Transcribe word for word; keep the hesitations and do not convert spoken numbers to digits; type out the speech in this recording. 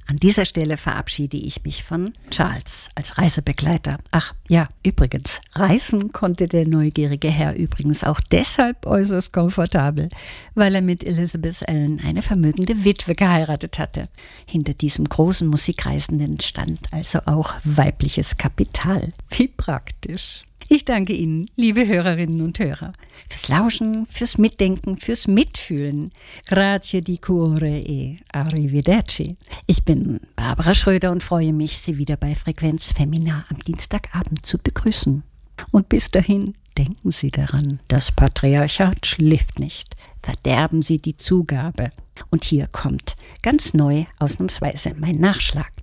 An dieser Stelle verabschiede ich mich von Charles als Reisebegleiter. Ach ja, übrigens, reisen konnte der neugierige Herr übrigens auch deshalb äußerst komfortabel, weil er mit Elizabeth Allen eine vermögende Witwe geheiratet hatte. Hinter diesem großen Musikreisenden stand also auch weibliches Kapital. Wie praktisch. Ich danke Ihnen, liebe Hörerinnen und Hörer, fürs Lauschen, fürs Mitdenken, fürs Mitfühlen. Grazie di cuore e arrivederci. Ich bin Barbara Schröder und freue mich, Sie wieder bei Frequenz Femina am Dienstagabend zu begrüßen. Und bis dahin denken Sie daran, das Patriarchat schläft nicht. Verderben Sie die Zugabe. Und hier kommt ganz neu ausnahmsweise mein Nachschlag.